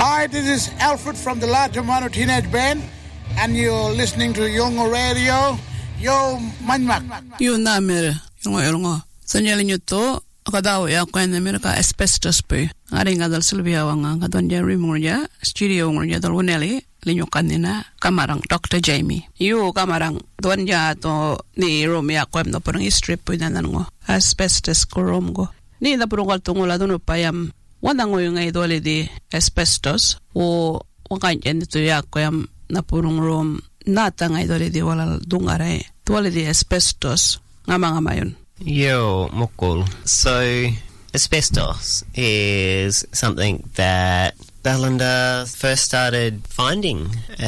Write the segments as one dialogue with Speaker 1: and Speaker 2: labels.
Speaker 1: Hi, this is Alfred from the La Tomato Teenage Band, and you're listening to Yolngu Radio. Yo manmak.
Speaker 2: Yo namer Yolngu. Sanyalinyo to kadaw ya kwen America asbestos pe. Aring adal Sylvia wanga kadon Jerry Murja studio ngurja dal woneli linyo kanina kamarang Dr. Jamie. Yo kamarang don ja to ni romia kwem no porang strip pu nanango asbestos koromgo. Ni na purungal tungula dono payam wanango yung ay dole di asbestos o wakanyan to ya kwem na purung rom nata ngay dole di walal dungare dole di asbestos ngama yun.
Speaker 3: Yo, mokul. So, asbestos is something that Ballender first started finding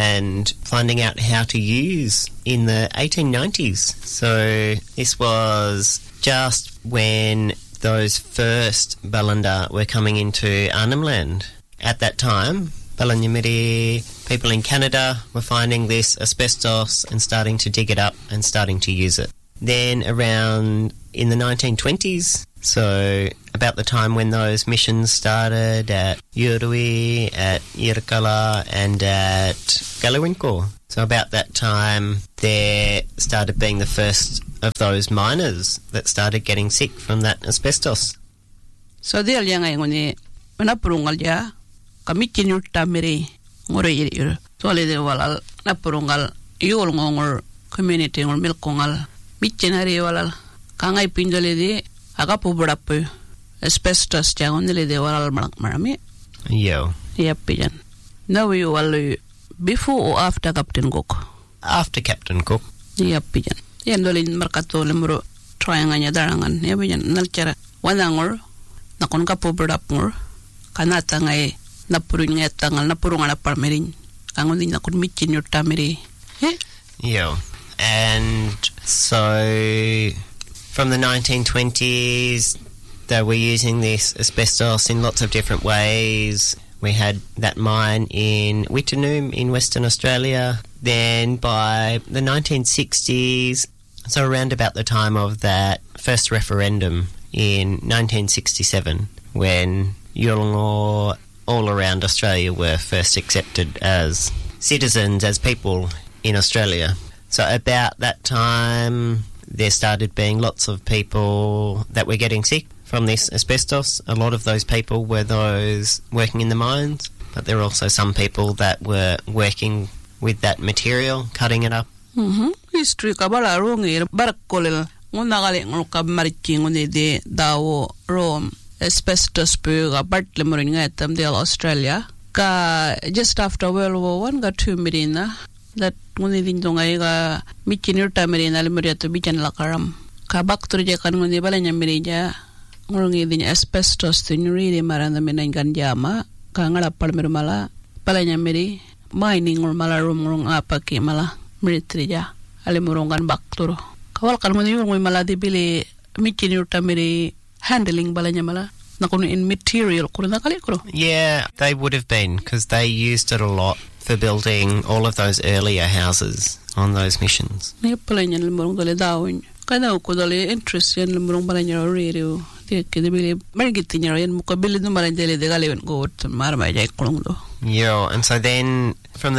Speaker 3: out how to use in the 1890s. So, this was just when those first Ballender were coming into Arnhem Land. At that time, Balanyamiri people in Canada were finding this asbestos and starting to dig it up and starting to use it. Then around in the 1920s, so about the time when those missions started at Yurui, at Yirkala and at Galawinko. So about that time, there started being the first of those miners that started getting sick from that asbestos.
Speaker 2: So there yang ay ngoni manapurungal ya kamitin yung tamiri ngore yir. So ale de walal napurungal yul ngongor community ngor milkongal mitchenari walal kangay pindole di aga puburapu asbestos jangon le de walal marami.
Speaker 3: Yo.
Speaker 2: Yep, pijan. Now you walu before or after Captain Cook?
Speaker 3: After Captain Cook.
Speaker 2: Yep, pijan. Yan dolin markato lemuro tryanganya darangan. Yep, pijan. Nalchara wanangor nakon ka puburapngor kanata ngay napurun nga tangal napurungan na parmerin. Kangon din nakon mitchin yung tamiri. Eh?
Speaker 3: Yo. And so from the 1920s, they were using this asbestos in lots of different ways. We had that mine in Wittenoom in Western Australia. Then by the 1960s, so around about the time of that first referendum in 1967, when Yolngu all around Australia were first accepted as citizens, as people in Australia. So about that time, there started being lots of people that were getting sick from this asbestos. A lot of those people were those working in the mines, but there were also some people that were working with that material, cutting it up.
Speaker 2: History kabala rongi barakolel ngunakali ngukab marichi nguni de dawo rom asbestos puga bartle morin ngatam de Australia ka just after World War I ga 2 mirina that nguni din dongai ga mikinir tamirina limuriya to bijan lakaram ka baktur je kan nguni balanya mirija ngurungi din asbestos tinuri de maranda menan ganjama ka ngala palmirmala balanya miri mining mala rumrung apa ki mala miritrija alimurungan baktur kawal kan nguni ngui mala dibili mikinir tamiri handling balanya mala nakunu in material kuruna kali kuro.
Speaker 3: Yeah, they would have been because they used it a lot for building all of those earlier houses on those missions.
Speaker 2: Ne palanya limurung dole dawin kana ko dole interest yan limurung balanya rero de ke debili margitinya yan mukabili no marandele de galewen go to marma jay kulungdo.
Speaker 3: Yeah, and so then from the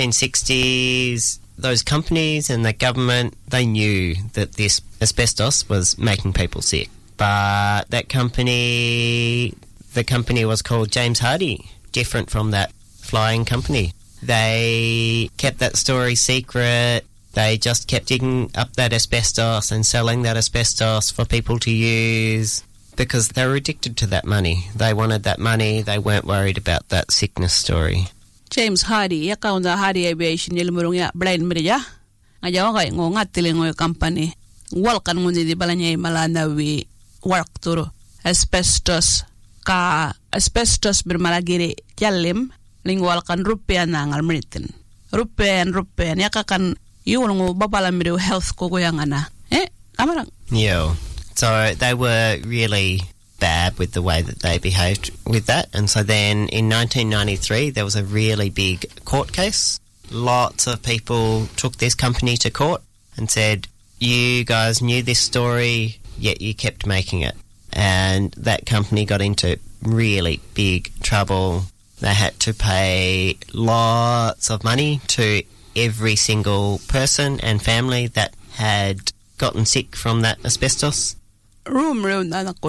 Speaker 3: 1960s, those companies and the government, they knew that this asbestos was making people sick. But that company, the company was called James Hardie, different from that flying company. They kept that story secret. They just kept digging up that asbestos and selling that asbestos for people to use because they were addicted to that money. They wanted that money. They weren't worried about that sickness story.
Speaker 2: James Hardie, yakaunda Hardie Aviation yelmurung ya blind mirja. Ngajawa kay ngongatile ngoy company. Walkan ngundi di balanya malana wi work turu asbestos ka asbestos bermalagiri jalim lingwal kan rupiah nangal meritin rupiah yakakan yulungu babala miru health ko goyangana kamarang.
Speaker 3: Yeah, so they were really bad with the way that they behaved with that, and so then in 1993 there was a really big court case. Lots of people took this company to court and said, you guys knew this story, yet you kept making it. And that company got into really big trouble. They had to pay lots of money to every single person and family that had gotten sick from that asbestos.
Speaker 2: Room yun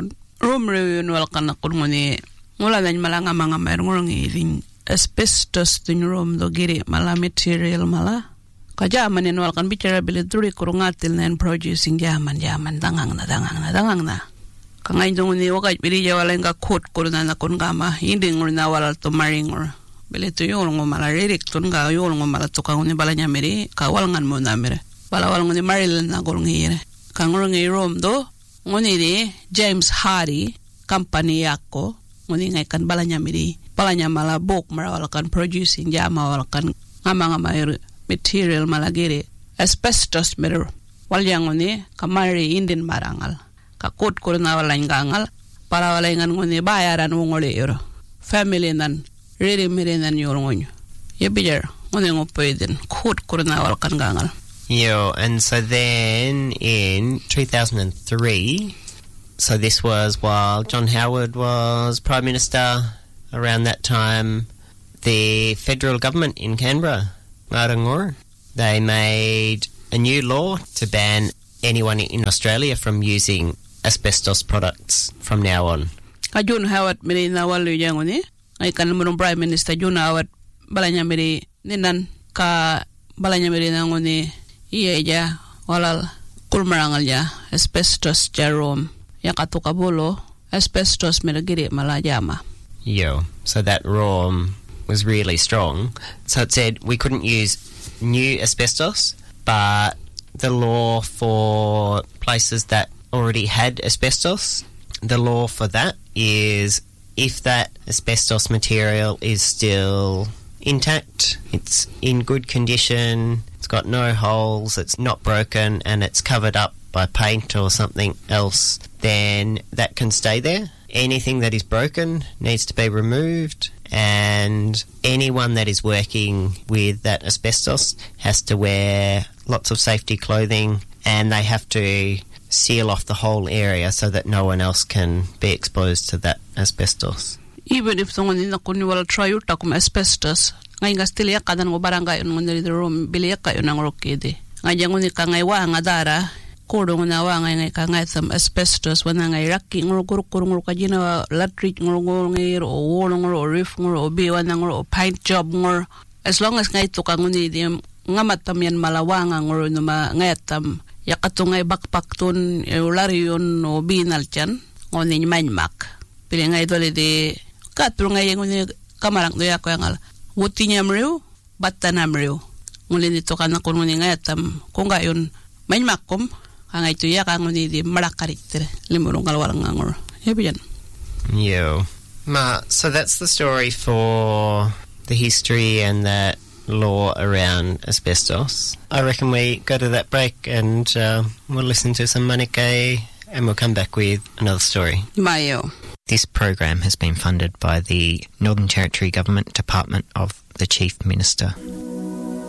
Speaker 2: wala ka nakon nguni mula na malanga mga mayroong ngilin asbestos din room do giri mala material mala kajaman yan wala kan bicara bilit duri kurungatil na producing jaman dangang na kangay dong ni wakay bili wala nga kot kuruna na kun gama hindi ngur na wala to maringor bilit yung mala ririk tun ga yung mala to kang ni balanya meri kawalangan mo na mere wala nguni maril na gurung hire kangurung room do nguni di James Hardy company yako nguni ngay kan balanya miri balanya mala bok mara kan producing jama wala kan ngama material mala giri asbestos mirror walyang nguni kamari indin marangal kakut kurna wala ngangal para wala ngan nguni bayaran ngole euro family nan riri miri nan yorngonyo yebijar nguni ngopoiden kut kurna wala kan ngangal.
Speaker 3: Yeah, and so then in 2003, so this was while John Howard was Prime Minister, around that time, the federal government in Canberra, Ngarangor, they made a new law to ban anyone in Australia from using asbestos products from now on.
Speaker 2: John Howard miri na walu jangoni, ay kan mo Prime Minister John Howard balanya miri ninan ka balanya miri nangoni iya walal kulmarangal ya asbestos jarom yakatu kabulo asbestos meragiri malajama.
Speaker 3: Yo, so that ROM was really strong. So it said we couldn't use new asbestos, but the law for places that already had asbestos, the law for that is if that asbestos material is still intact, it's in good condition, it's got no holes, it's not broken, and it's covered up by paint or something else, then that can stay there. Anything that is broken needs to be removed, and anyone that is working with that asbestos has to wear lots of safety clothing, and they have to seal off the whole area so that no one else can be exposed to that asbestos.
Speaker 2: Even if someone in the wala try to takum asbestos, ngay nga still yakadan mo barangay nung nari room biliya kayo ng rokede. Ngay ngun ka ngay wa nga dara kodong na wa ngay ka some asbestos wana ngay raki ngor ka jina latrik ngor o wall ngor o roof ngor o be wana ngor o paint job ngor as long as ngay to ka nguni di nga matam yan malawanga ngor no ma ngay tam yakato ngay bakpak ton ulari yon o binal chan ngoni manmak pili ngay dole de katro ngay nguni kamarang do yako yangal wuti nyamriu batta namriu nguli dito kana kun nguni ngayatam kung gayon may makom ang ito ya kang nguni di malakarit limurong kalwalang ngangor yabiyan.
Speaker 3: Yo so that's the story for the history and that law around asbestos. I reckon we go to that break and we'll listen to some Manike and we'll come back with another story.
Speaker 2: Mayo.
Speaker 4: This program has been funded by the Northern Territory Government Department of the Chief Minister.